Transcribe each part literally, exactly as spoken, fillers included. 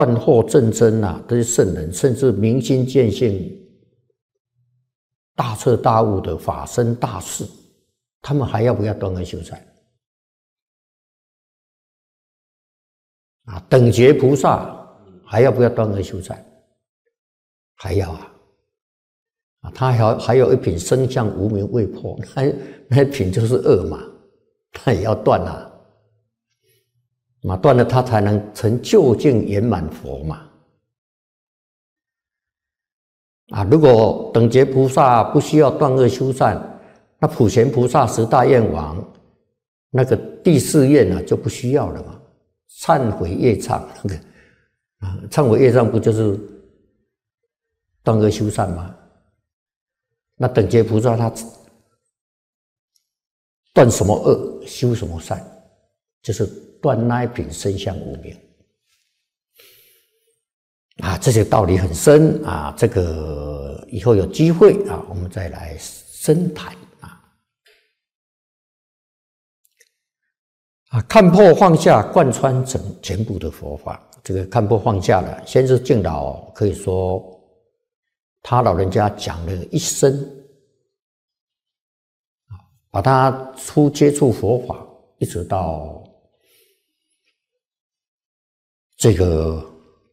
断惑正真啊，这些圣人，甚至明心见性、大彻大悟的法身大士，他们还要不要断恶修善？啊，等觉菩萨还要不要断恶修善？还要啊！啊，他还还有一品生相无明未破，那那一品就是恶嘛，他也要断啊。嘛，断了他才能成究竟圆满佛嘛。啊，如果等觉菩萨不需要断恶修善，那普贤菩萨十大愿王那个第四愿啊就不需要了嘛。忏悔业障那个啊，忏悔业障不就是断恶修善吗？那等觉菩萨他断什么恶，修什么善，就是断那一品生相无明啊，这些道理很深啊。这个以后有机会啊，我们再来深谈啊。啊，看破放下，贯穿整全部的佛法。这个看破放下了，先是敬老可以说他老人家讲了一生，把他初接触佛法，一直到这个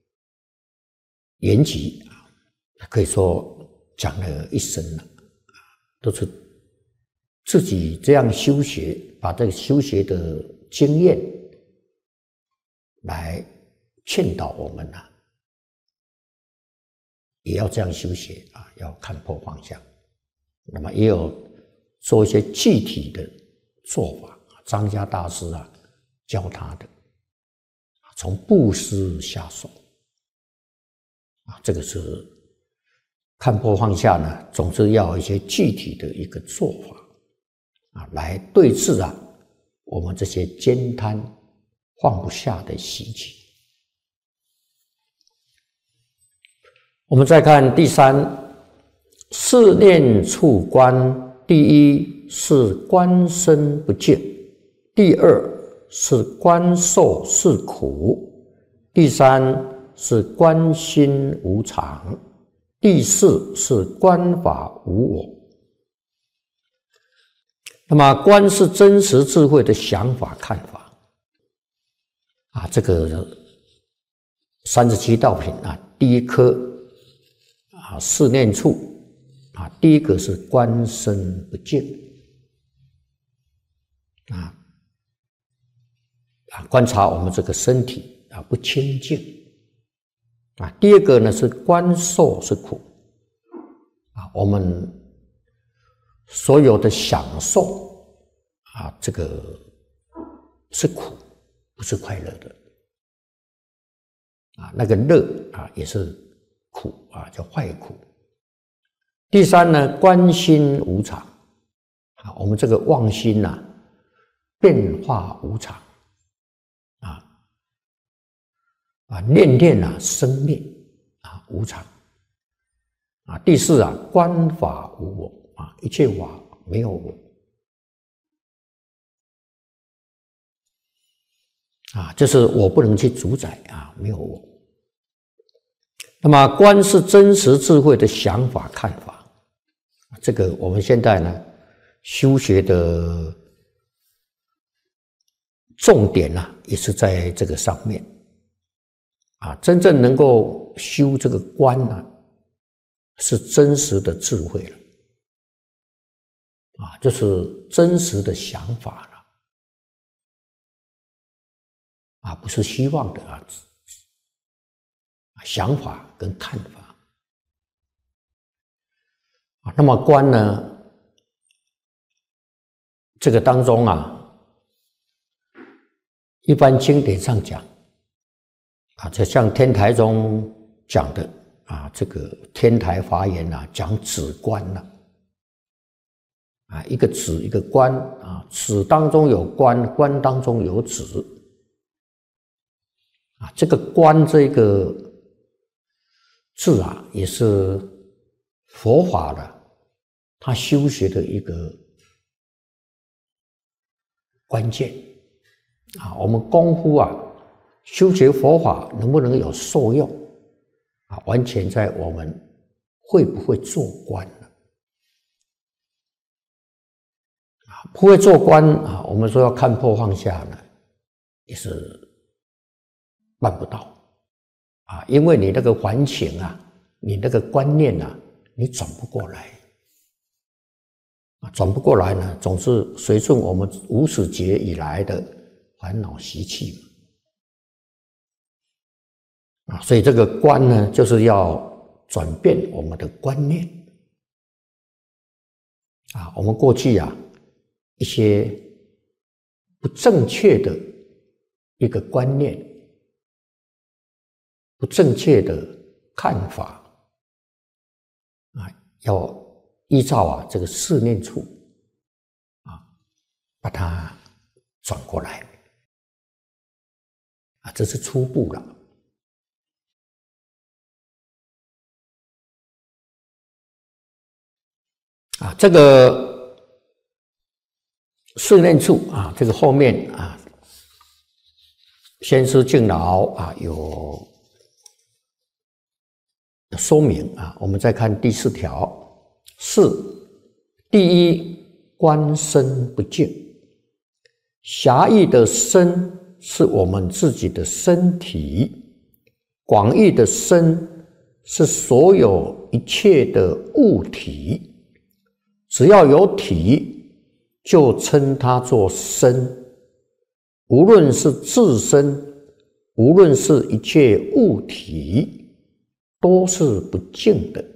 延吉啊，可以说讲了一生了，都是自己这样修学，把这个修学的经验来劝导我们啊，也要这样修学啊，要看破放下。那么也有做一些具体的做法，张家大师啊教他的，从布施下手啊，这个是看破放下呢，总是要有一些具体的一个做法啊，来对治啊我们这些兼贪放不下的习气。我们再看第三，四念处观。第一是观身不净，第二是观受是苦，第三是观心无常，第四是观法无我。那么观是真实智慧的想法看法啊，这个三十七道品啊，第一科啊，四念处啊，第一个是观身不净啊，啊，观察我们这个身体啊不清净啊。第二个呢是观受是苦啊，我们所有的享受啊，这个是苦，不是快乐的啊。那个乐啊也是苦啊，叫坏苦。第三呢，观心无常啊，我们这个妄心呐、啊，变化无常啊啊，念念啊生灭啊无常啊。第四啊，观法无我啊，一切法没有我啊，就是我不能去主宰啊，没有我。那么观是真实智慧的想法看法。这个我们现在呢，修学的重点呢、啊，也是在这个上面啊。真正能够修这个观呢、啊，是真实的智慧了啊，就是真实的想法了啊，不是希望的啊，想法跟看法。那么观呢，这个当中啊，一般经典上讲啊，就像天台中讲的啊，这个天台华严啊，讲止观了啊，一个止一个观啊，止当中有观，观当中有止啊，这个观这个字啊，也是佛法的他修学的一个关键啊，我们功夫啊， 修学佛法能不能有受用啊，完全在我们会不会做观了啊？不会做观啊，我们说要看破放下呢，也是办不到啊，因为你那个环境啊，你那个观念啊，你转不过来啊，转不过来呢，总是随顺我们无始劫以来的烦恼习气嘛啊，所以这个观呢，就是要转变我们的观念啊，我们过去啊一些不正确的一个观念。不正确的看法啊，要依照啊这个四念处啊，把它转过来啊，这是初步了啊。这个四念处啊，这个后面啊，先师敬老啊有说明啊，我们再看第四条，四第一观身不净，狭义的身是我们自己的身体，广义的身是所有一切的物体，只要有体，就称它作身，无论是自身，无论是一切物体。都是不净的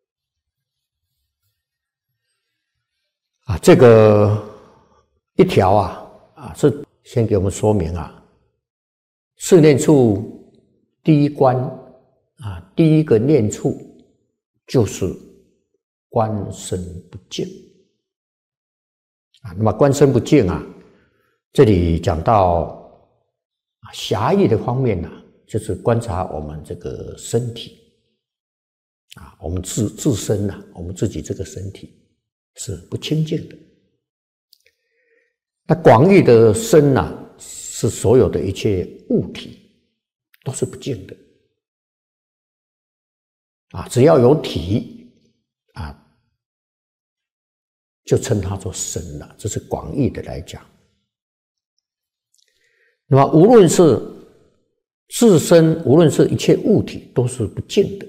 啊！这个一条啊啊，是先给我们说明啊，四念处第一观啊，第一个念处就是观身不净啊。那么观身不净啊，这里讲到啊狭义的方面呢、啊，就是观察我们这个身体。啊，我们自自身呐、啊，我们自己这个身体是不清净的。那广义的身呐、啊，是所有的一切物体都是不净的。啊，只要有体啊，就称它做身了。这是广义的来讲。那么无论是自身，无论是一切物体，都是不净的。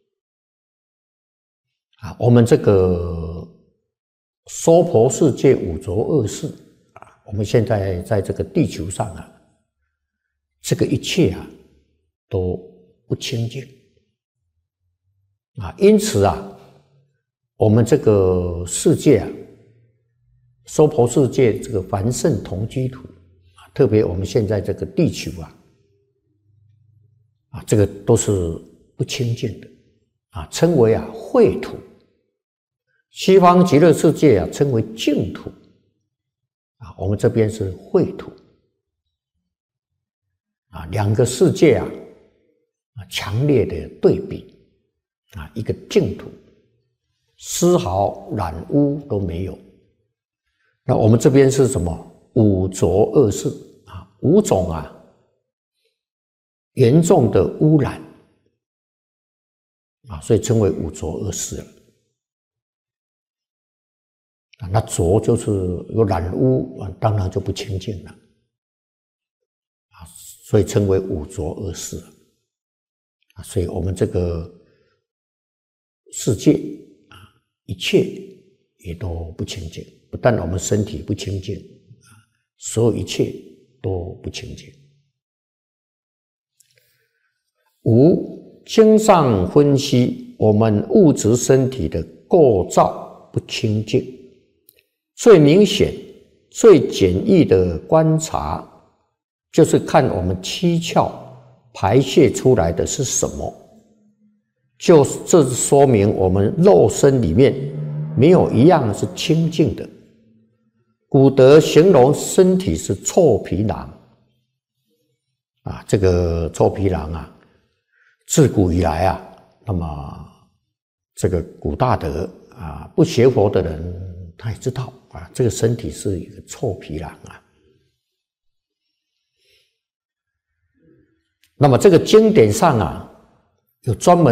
啊，我们这个娑婆世界五浊恶世啊，我们现在在这个地球上啊，这个一切啊都不清净啊，因此啊，我们这个世界啊，娑婆世界这个凡圣同居土啊，特别我们现在这个地球啊，啊，这个都是不清净的啊，称为啊秽土。西方极乐世界啊，称为净土啊，我们这边是秽土啊，两个世界啊啊强烈的对比啊，一个净土，丝毫染污都没有。那我们这边是什么？五浊恶世啊，五种啊严重的污染啊，所以称为五浊恶世了。啊，那浊就是有染污啊，当然就不清净了啊，所以称为五浊恶世啊。所以我们这个世界啊，一切也都不清净，不但我们身体不清净啊，所有一切都不清净。五，经上分析我们物质身体的构造不清净。最明显、最简易的观察，就是看我们七窍排泄出来的是什么。就这说明我们肉身里面没有一样是清净的。古德形容身体是臭皮囊啊，这个臭皮囊啊，自古以来啊，那么这个古大德啊，不学佛的人他也知道。啊，这个身体是一个臭皮囊啊！ 那么这个经典上啊，有专门